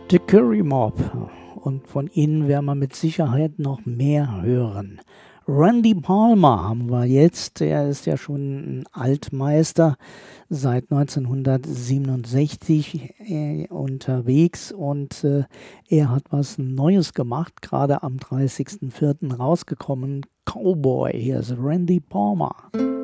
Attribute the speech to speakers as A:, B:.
A: The Curry Mob. Und von ihnen werden wir mit Sicherheit noch mehr hören. Randy Palmer haben wir jetzt. Er ist ja schon ein Altmeister, seit 1967 unterwegs und er hat was Neues gemacht, gerade am 30.04. rausgekommen. Cowboy, hier ist Randy Palmer.